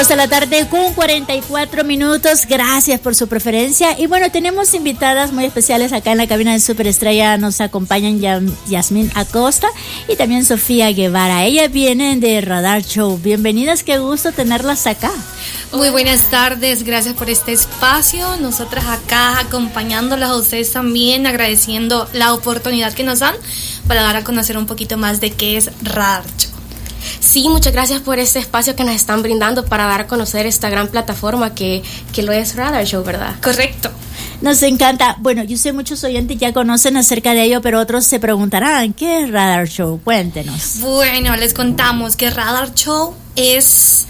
De la tarde con 44 minutos. Gracias por su preferencia. Y bueno, tenemos invitadas muy especiales acá en la cabina de Superestrella. Nos acompañan Yasmín Acosta y también Sofía Guevara. Ellas vienen de Radar Show. Bienvenidas, qué gusto tenerlas acá. Muy buenas tardes, gracias por este espacio. Nosotras acá acompañándolas a ustedes también, agradeciendo la oportunidad que nos dan para dar a conocer un poquito más de qué es Radar Show. Sí, muchas gracias por este espacio que nos están brindando para dar a conocer esta gran plataforma que lo es Radar Show, ¿verdad? Correcto. Nos encanta. Bueno, yo sé muchos oyentes ya conocen acerca de ello, pero otros se preguntarán, ¿qué es Radar Show? Cuéntenos. Bueno, les contamos que Radar Show es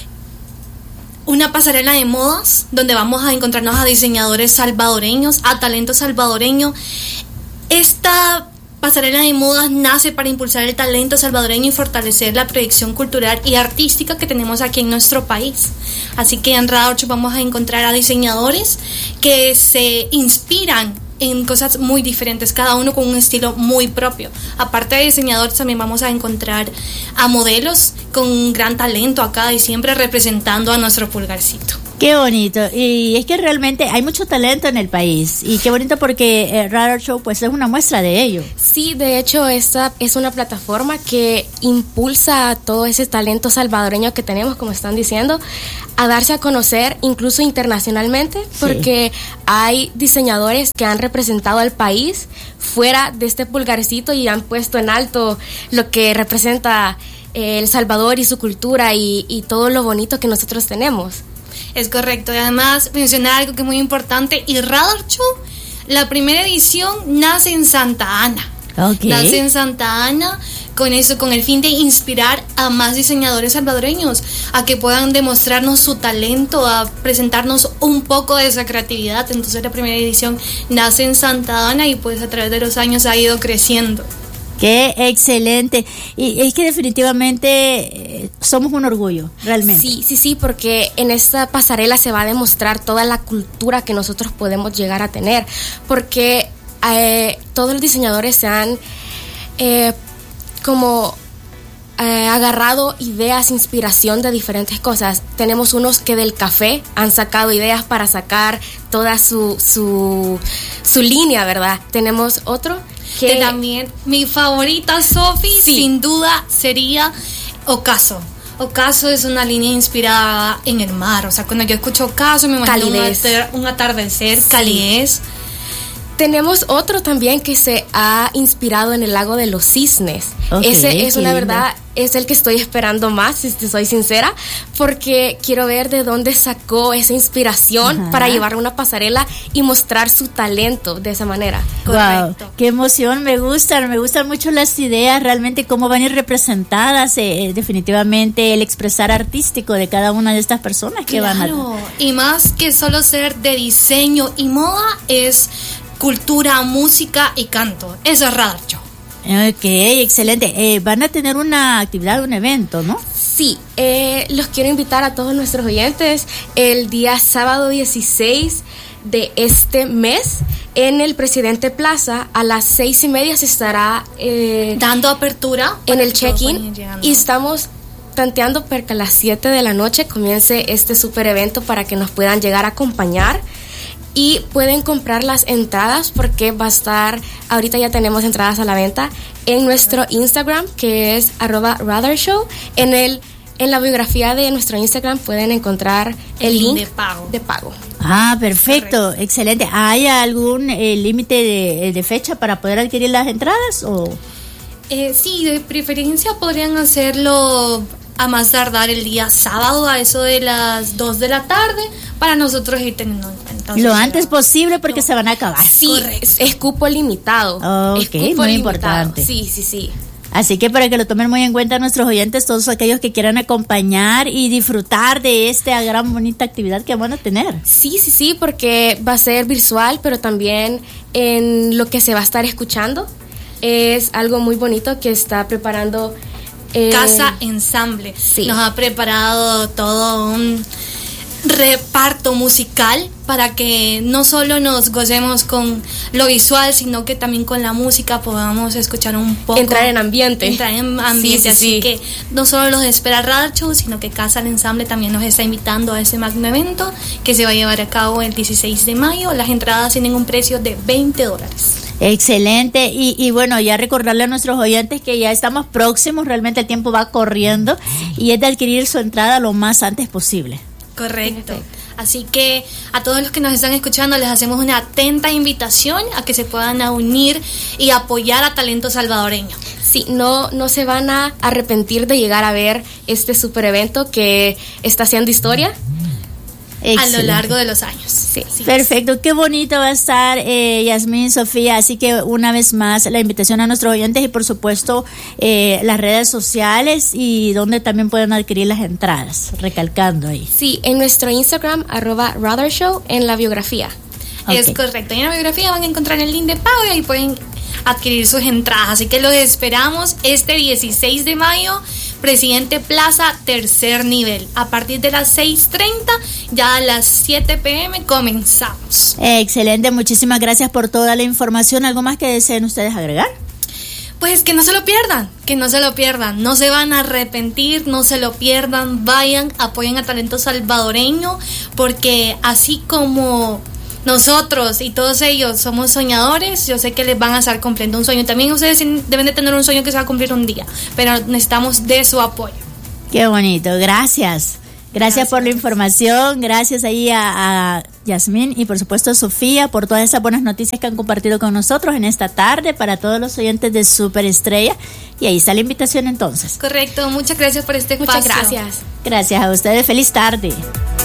una pasarela de modas donde vamos a encontrarnos a diseñadores salvadoreños, a talento salvadoreño. Esta pasarela de modas nace para impulsar el talento salvadoreño y fortalecer la proyección cultural y artística que tenemos aquí en nuestro país. Así que en Radar Show vamos a encontrar a diseñadores que se inspiran en cosas muy diferentes, cada uno con un estilo muy propio. Aparte de diseñadores, también vamos a encontrar a modelos con un gran talento acá y siempre representando a nuestro pulgarcito. Qué bonito, y es que realmente hay mucho talento en el país, y qué bonito porque Radar Show pues es una muestra de ello. Sí, de hecho esta es una plataforma que impulsa a todo ese talento salvadoreño que tenemos, como están diciendo, a darse a conocer incluso internacionalmente, porque hay diseñadores que han representado al país fuera de este pulgarcito y han puesto en alto lo que representa El Salvador y su cultura y todo lo bonito que nosotros tenemos. Es correcto, y además mencionar algo que es muy importante, y Radar Show, la primera edición nace en Santa Ana. Nace en Santa Ana con eso, con el fin de inspirar a más diseñadores salvadoreños a que puedan demostrarnos su talento, a presentarnos un poco de esa creatividad. Entonces la primera edición nace en Santa Ana y pues a través de los años ha ido creciendo. Qué excelente. Y es que definitivamente somos un orgullo, realmente. Sí, porque en esta pasarela se va a demostrar toda la cultura que nosotros podemos llegar a tener, porque todos los diseñadores se han agarrado ideas, inspiración de diferentes cosas. Tenemos unos que del café han sacado ideas para sacar toda su línea, ¿verdad? Tenemos otro que también mi favorita, Sofi, sin duda sería Ocaso. Ocaso es una línea inspirada en el mar. O sea, cuando yo escucho Ocaso me imagino un atardecer, calidez. Tenemos otro también que se ha inspirado en el lago de los cisnes. Ese es una verdad, es el que estoy esperando más, si te soy sincera, porque quiero ver de dónde sacó esa inspiración para llevar una pasarela y mostrar su talento de esa manera. Correcto. Wow, qué emoción, me gustan mucho las ideas, realmente cómo van a ir representadas, definitivamente el expresar artístico de cada una de estas personas que van a... Y más que solo ser de diseño y moda, es cultura, música y canto. Eso es Radar Show. Ok, excelente. Van a tener una actividad, un evento, ¿no? Sí, los quiero invitar a todos nuestros oyentes el día sábado 16 de este mes en el Presidente Plaza. A las 6:30 se estará dando apertura en el check-in y estamos tanteando para que a las 7 de la noche comience este super evento para que nos puedan llegar a acompañar. Y pueden comprar las entradas porque va a estar, ahorita ya tenemos entradas a la venta en nuestro Instagram, que es @RadarShow. En la biografía de nuestro Instagram pueden encontrar el link de pago. Ah, perfecto. Correcto. Excelente. ¿Hay algún límite de fecha para poder adquirir las entradas? ¿O? Sí, de preferencia podrían hacerlo a más tardar el día sábado a eso de las 2 de la tarde para nosotros ir teniendo en cuenta. Lo antes posible porque se van a acabar. Sí, es cupo limitado. Ok, muy importante. Sí. Así que para que lo tomen muy en cuenta nuestros oyentes, todos aquellos que quieran acompañar y disfrutar de esta gran bonita actividad que van a tener. Sí, porque va a ser visual, pero también en lo que se va a estar escuchando. Es algo muy bonito que está preparando Casa Ensamble. Sí. Nos ha preparado todo reparto musical para que no solo nos gocemos con lo visual, sino que también con la música podamos escuchar un poco. Entrar en ambiente. Sí. Así que no solo los espera Radar Show, sino que Casa del Ensamble también nos está invitando a ese magno evento que se va a llevar a cabo el 16 de mayo. Las entradas tienen un precio de $20. Excelente, y bueno, ya recordarle a nuestros oyentes que ya estamos próximos, realmente el tiempo va corriendo y es de adquirir su entrada lo más antes posible. Correcto. Así que a todos los que nos están escuchando les hacemos una atenta invitación a que se puedan unir y apoyar a talento salvadoreño. Sí, no se van a arrepentir de llegar a ver este super evento que está haciendo historia. Excelente. A lo largo de los años. Sí. Perfecto, qué bonito va a estar Yasmín, Sofía, así que una vez más la invitación a nuestros oyentes y por supuesto las redes sociales y donde también pueden adquirir las entradas, recalcando ahí. Sí, en nuestro Instagram @RadarShow en la biografía. Okay. Es correcto, en la biografía van a encontrar el link de pago y ahí pueden adquirir sus entradas, así que los esperamos este 16 de mayo, Presidente Plaza, tercer nivel, a partir de las 6:30, ya a las 7 p.m. comenzamos. Excelente, muchísimas gracias por toda la información. ¿Algo más que deseen ustedes agregar? Pues que no se lo pierdan, no se van a arrepentir, no se lo pierdan, vayan, apoyen a talento salvadoreño, porque así como nosotros y todos ellos somos soñadores, yo sé que les van a estar cumpliendo un sueño. También ustedes deben de tener un sueño que se va a cumplir un día, pero necesitamos de su apoyo. Qué bonito, gracias por la información, gracias ahí a Yasmín y por supuesto Sofía por todas esas buenas noticias que han compartido con nosotros en esta tarde para todos los oyentes de Superestrella, y ahí está la invitación entonces. Correcto, muchas gracias por este espacio. Muchas gracias. Gracias a ustedes, feliz tarde.